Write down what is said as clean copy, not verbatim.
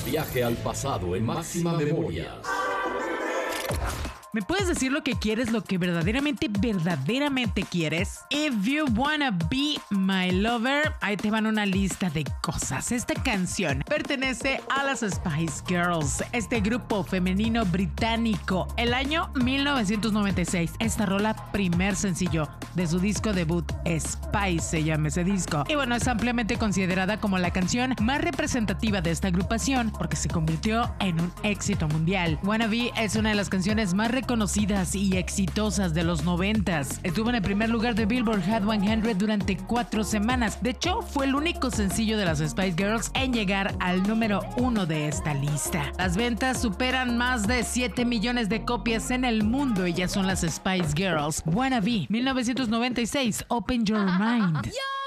Viaje al pasado en Máxima Memorias. ¿Me puedes decir lo que quieres, lo que verdaderamente quieres? If you wanna be my lover, ahí te van una lista de cosas. Esta canción pertenece a las Spice Girls, este grupo femenino británico. El año 1996, esta rola, primer sencillo de su disco debut, Spice se llama ese disco. Y bueno, es ampliamente considerada como la canción más representativa de esta agrupación porque se convirtió en un éxito mundial. Wanna Be es una de las canciones más reconocidas y exitosas de los 90s. Estuvo en el primer lugar de Billboard Hot 100 durante 4 semanas. De hecho, fue el único sencillo de las Spice Girls en llegar al número 1 de esta lista. Las ventas superan más de 7 millones de copias en el mundo y ya son las Spice Girls. Wanna Be, 1996, Open Your Mind.